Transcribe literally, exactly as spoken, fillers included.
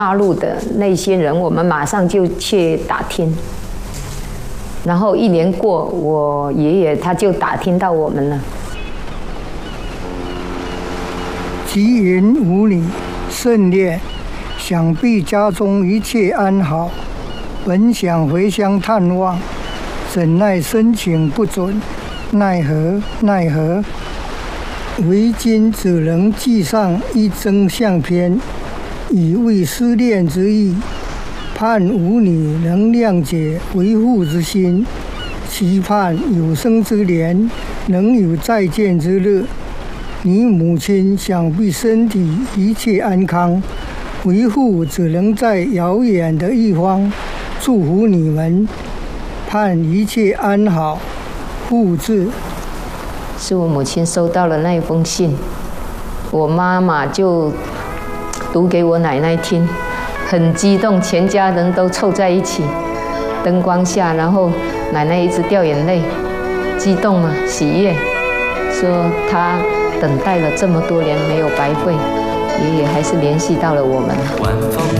大陆的那些人，我们马上就去打听。然后一年过，我爷爷他就打听到我们了。 吉言无女，甚烈，想必家中一切安好。本想回乡探望，怎奈申请不准，奈何奈何。为今只能寄上一张相片，以慰思念之意。盼吾女能谅解为父之心，期盼有生之年能有再见之日。你母亲想必身体一切安康，为父只能在遥远的一方祝福你们，盼一切安好。父字。 是我母亲收到了那一封信，我妈妈就读给我奶奶听。很激动，全家人都凑在一起，灯光下，然后奶奶一直掉眼泪，激动嘛，喜悦，说她等待了这么多年没有白费，爷爷还是联系到了我们。